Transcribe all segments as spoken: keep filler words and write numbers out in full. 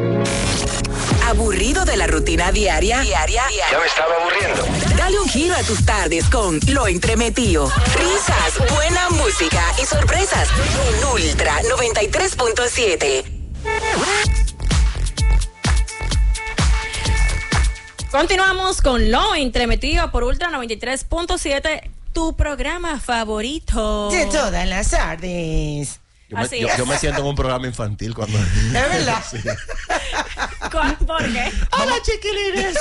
¿Aburrido de la rutina diaria? Diaria. Ya me estaba aburriendo. Dale un giro a tus tardes con Lo Entremetido. Risas, buena música y sorpresas en Ultra noventa y tres punto siete. Continuamos con Lo Entremetido por Ultra noventa y tres punto siete, tu programa favorito de todas las tardes. Yo me, yo, yo me siento en un programa infantil cuando... ¿Es verdad? Sí. ¿Por qué? ¡Hola, chiquilines!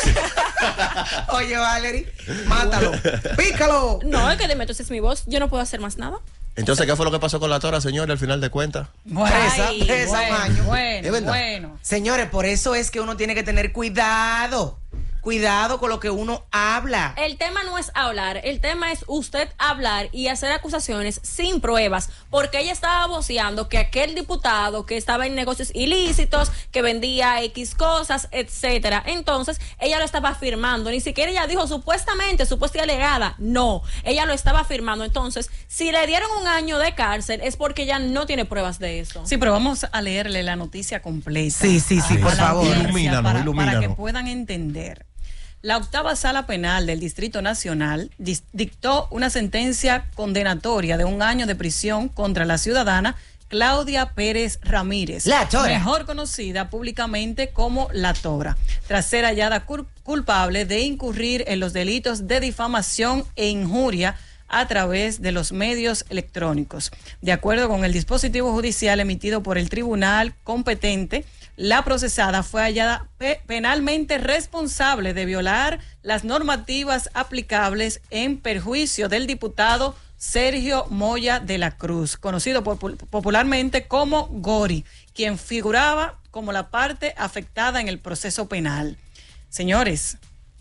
Oye, Valerie, mátalo, pícalo. No, es que dime, entonces es mi voz, yo no puedo hacer más nada. Entonces, ¿qué fue lo que pasó con la tora, señor, al final de cuentas? Bueno, presa, Ay, presa bueno, un año. Bueno, bueno. Señores, por eso es que uno tiene que tener cuidado. Cuidado con lo que uno habla. El tema no es hablar, el tema es usted hablar y hacer acusaciones sin pruebas, porque ella estaba voceando que aquel diputado que estaba en negocios ilícitos, que vendía X cosas, etcétera. Entonces, ella lo estaba afirmando, ni siquiera ella dijo supuestamente, supuesta alegada, no, ella lo estaba afirmando. Entonces, si le dieron un año de cárcel es porque ella no tiene pruebas de eso. Sí, pero vamos a leerle la noticia completa. Sí, sí, sí, por favor. Ilumínanos, para, ilumínanos. para que puedan entender. La octava sala penal del Distrito Nacional dictó una sentencia condenatoria de un año de prisión contra la ciudadana Claudia Pérez Ramírez, La Tora, mejor conocida públicamente como La Tora, tras ser hallada culpable de incurrir en los delitos de difamación e injuria a través de los medios electrónicos. De acuerdo con el dispositivo judicial emitido por el tribunal competente, la procesada fue hallada pe- penalmente responsable de violar las normativas aplicables en perjuicio del diputado Sergio Moya de la Cruz, conocido popul- popularmente como Gori, quien figuraba como la parte afectada en el proceso penal. Señores,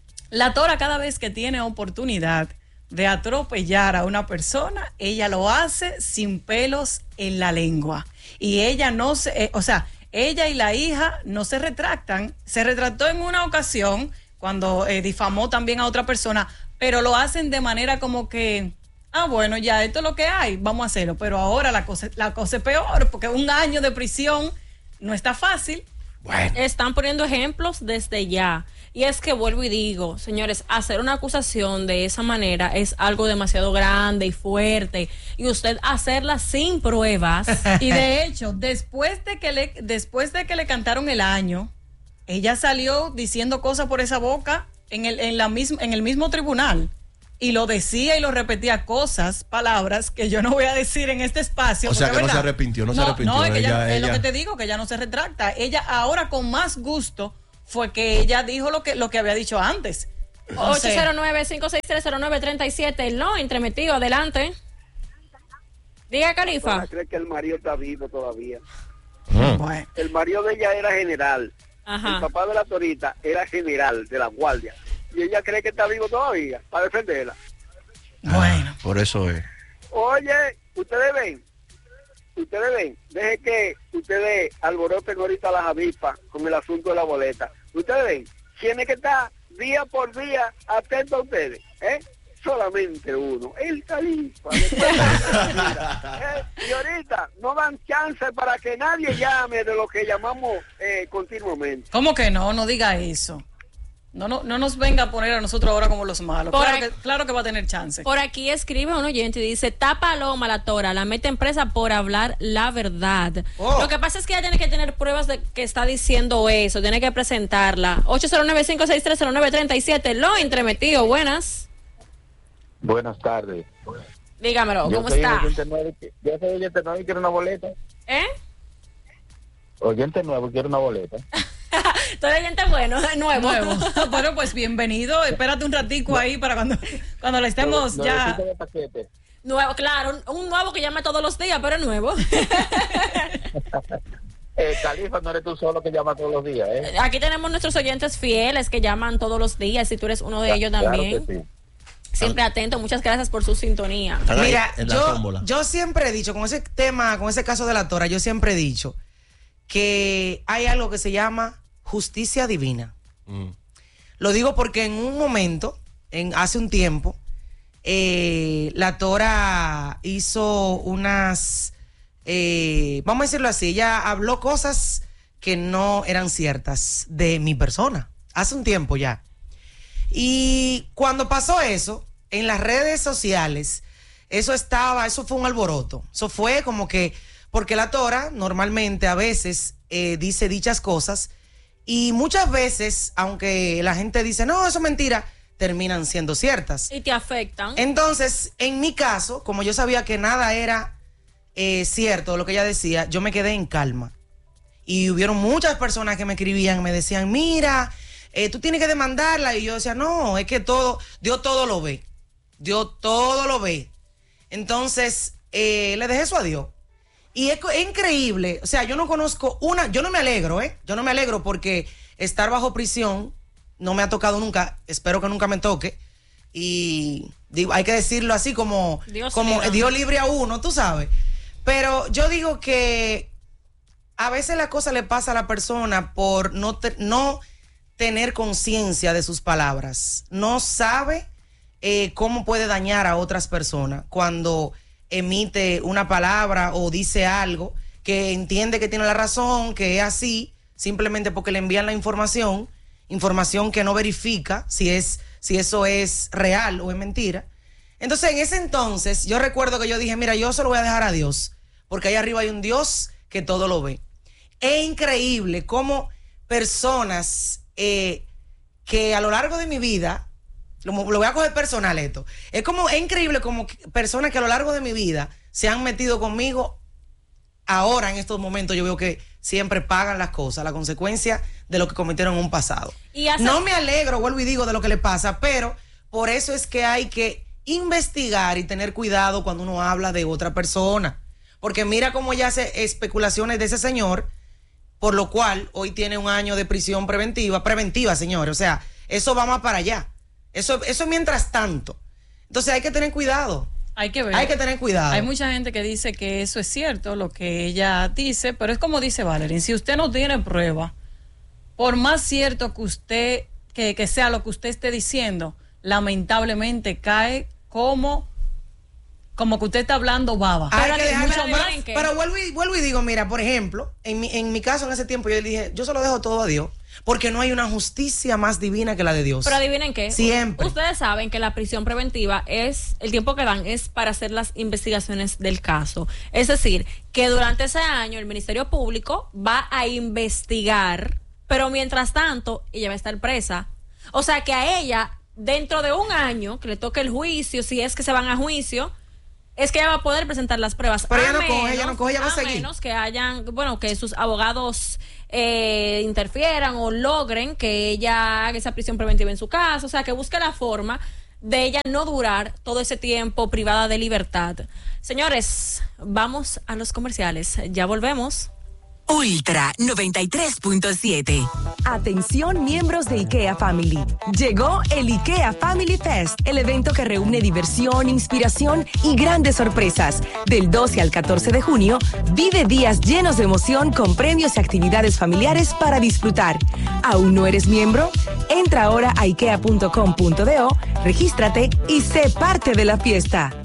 La Tora, cada vez que tiene oportunidad de atropellar a una persona, ella lo hace sin pelos en la lengua. Y ella no se, eh, o sea, ella y la hija no se retractan. Se retractó en una ocasión cuando eh, difamó también a otra persona, pero lo hacen de manera como que, ah, bueno, ya esto es lo que hay, vamos a hacerlo. Pero ahora la cosa, la cosa es peor, porque un año de prisión no está fácil. Bueno. Están poniendo ejemplos desde ya. Y es que vuelvo y digo, señores, hacer una acusación de esa manera es algo demasiado grande y fuerte. Y usted hacerla sin pruebas. Y de hecho, después de que le, después de que le cantaron el año, ella salió diciendo cosas por esa boca en el, en la misma, en el mismo tribunal. Y lo decía y lo repetía, cosas, palabras que yo no voy a decir en este espacio. O sea, que no ¿verdad? se arrepintió, no, no se arrepintió. No, es que ella, ella, es ella... lo que te digo, que ella no se retracta. Ella ahora con más gusto fue que ella dijo lo que, lo que había dicho antes. ocho cero nueve, cinco seis tres, cero nueve tres siete, Lo Entremetido, adelante. Diga, Califa. Cree que el marido está vivo todavía. Mm. Bueno. El marido de ella era general. Ajá. El papá de la Torita era general de la guardia. Y ella cree que está vivo todavía para defenderla. Bueno. Ah, por eso es. Oye, ustedes ven, ustedes ven, deje que ustedes alboroten ahorita las avispas con el asunto de la boleta. Ustedes ven, tiene que estar día por día atento a ustedes, ¿eh? Solamente uno, el Califa. ¿eh? Y ahorita no dan chance para que nadie llame de lo que llamamos eh, continuamente. ¿Cómo que no? No diga eso. No, no, no nos venga a poner a nosotros ahora como los malos. Por Claro aquí- que, claro que va a tener chance. Por aquí escribe un oyente y dice, tapa Paloma La Tora, la mete en presa por hablar la verdad. Oh. Lo que pasa es que ella tiene que tener pruebas de que está diciendo eso, tiene que presentarla. ocho cero nueve, cinco seis tres, cero nueve tres siete, Lo Entremetido, buenas. Buenas tardes. Dígamelo, Yo ¿cómo soy está? oyente nuevo, que- yo soy oyente nuevo y quiero una boleta. ¿Eh? Oyente nuevo y quiero una boleta. Todo oyente bueno, nuevo. Nuevo. Bueno, pues bienvenido. Espérate un ratico ahí para cuando, cuando la estemos Nueve- ya. nuevecito de paquete. Nuevo, claro, un, un nuevo que llame todos los días, pero es nuevo. Eh, Califa, no eres tú solo que llama todos los días, ¿eh? Aquí tenemos nuestros oyentes fieles que llaman todos los días, si tú eres uno de ellos Claro también. que sí. Siempre atento, muchas gracias por su sintonía. Están ahí Mira, en la yo, tómbola. yo siempre he dicho, con ese tema, con ese caso de La Tora, yo siempre he dicho que hay algo que se llama justicia divina. Mm. Lo digo porque en un momento, en hace un tiempo, eh, La Tora hizo unas, eh, vamos a decirlo así, ella habló cosas que no eran ciertas de mi persona. Hace un tiempo ya. Y cuando pasó eso, en las redes sociales, eso estaba, eso fue un alboroto. Eso fue como que, porque la tora normalmente a veces eh, dice dichas cosas y muchas veces, aunque la gente dice, no, eso es mentira, terminan siendo ciertas. Y te afectan. Entonces, en mi caso, como yo sabía que nada era eh, cierto lo que ella decía, yo me quedé en calma. Y hubieron muchas personas que me escribían, me decían, mira, eh, tú tienes que demandarla. Y yo decía, no, es que todo, Dios todo lo ve. Dios todo lo ve. Entonces, eh, le dejé eso a Dios. Y es, es increíble, o sea, yo no conozco una, yo no me alegro, ¿eh? Yo no me alegro porque estar bajo prisión no me ha tocado nunca, espero que nunca me toque. Y digo, hay que decirlo así como Dios, como libre. Dios libre a uno, tú sabes. Pero yo digo que a veces la cosa le pasa a la persona por no, te, no tener conciencia de sus palabras. No sabe eh, cómo puede dañar a otras personas cuando emite una palabra o dice algo que entiende que tiene la razón, que es así, simplemente porque le envían la información, información que no verifica si es, si eso es real o es mentira. Entonces, en ese entonces, yo recuerdo que yo dije, mira, yo se lo voy a dejar a Dios, porque ahí arriba hay un Dios que todo lo ve. Es increíble cómo personas eh, que a lo largo de mi vida, lo, lo voy a coger personal esto, es como, es increíble como personas que a lo largo de mi vida se han metido conmigo, ahora en estos momentos yo veo que siempre pagan las cosas, la consecuencia de lo que cometieron en un pasado. Y hace... No me alegro, vuelvo y digo, de lo que le pasa, pero por eso es que hay que investigar y tener cuidado cuando uno habla de otra persona, porque mira cómo ella hace especulaciones de ese señor, por lo cual hoy tiene un año de prisión preventiva, preventiva, señores, o sea, eso va más para allá, eso, eso mientras tanto, entonces hay que tener cuidado. Hay que ver. Hay que tener cuidado. Hay mucha gente que dice que eso es cierto, lo que ella dice, pero es como dice Valerie, si usted no tiene prueba, por más cierto que usted, que, que sea lo que usted esté diciendo, lamentablemente cae como, como que usted está hablando baba. Pero, que mucho más, pero vuelvo y, vuelvo y digo, mira, por ejemplo, en mi, en mi caso en ese tiempo yo le dije, yo se lo dejo todo a Dios. Porque no hay una justicia más divina que la de Dios. Pero adivinen qué. Siempre. Ustedes saben que la prisión preventiva es, el tiempo que dan es para hacer las investigaciones del caso. Es decir, que durante ese año el Ministerio Público va a investigar, pero mientras tanto ella va a estar presa. O sea que a ella, dentro de un año, que le toque el juicio, si es que se van a juicio, es que ella va a poder presentar las pruebas. Pero a ella no menos, coge, ella no coge, ella va a seguir. A menos que hayan, bueno, que sus abogados eh, interfieran o logren que ella haga esa prisión preventiva en su casa. O sea, que busque la forma de ella no durar todo ese tiempo privada de libertad. Señores, vamos a los comerciales. Ya volvemos. Ultra noventa y tres punto siete. Atención miembros de IKEA Family. Llegó el IKEA Family Fest, el evento que reúne diversión, inspiración y grandes sorpresas. Del doce al catorce de junio, vive días llenos de emoción con premios y actividades familiares para disfrutar. ¿Aún no eres miembro? Entra ahora a ikea punto com punto do, regístrate y sé parte de la fiesta.